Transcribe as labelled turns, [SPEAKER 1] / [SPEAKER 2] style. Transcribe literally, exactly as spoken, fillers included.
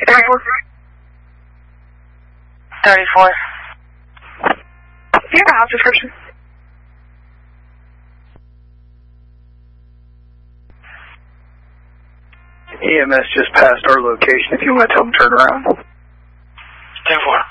[SPEAKER 1] thirty-four.
[SPEAKER 2] thirty-four.
[SPEAKER 1] Do you have a house description?
[SPEAKER 3] E M S just passed our location if you want to tell them to turn around.
[SPEAKER 2] thirty-four.